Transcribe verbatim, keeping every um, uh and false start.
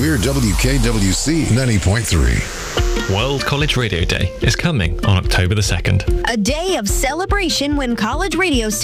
We're W K W C ninety point three. World College Radio Day is coming on October the second. A day of celebration when college radio